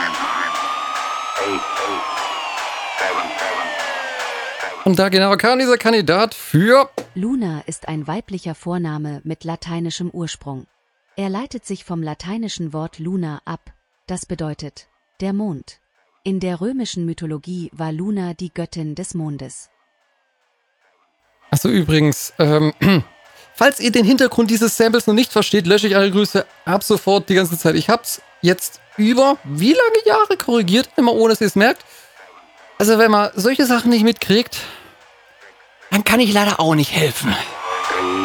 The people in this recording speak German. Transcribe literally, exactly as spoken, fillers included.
Und da genau kam dieser Kandidat für... Luna ist ein weiblicher Vorname mit lateinischem Ursprung. Er leitet sich vom lateinischen Wort Luna ab, das bedeutet der Mond. In der römischen Mythologie war Luna die Göttin des Mondes. Achso, übrigens, ähm, falls ihr den Hintergrund dieses Samples noch nicht versteht, lösche ich eure Grüße ab sofort die ganze Zeit. Ich hab's jetzt über wie lange Jahre korrigiert, immer ohne dass ihr es merkt. Also wenn man solche Sachen nicht mitkriegt, dann kann ich leider auch nicht helfen.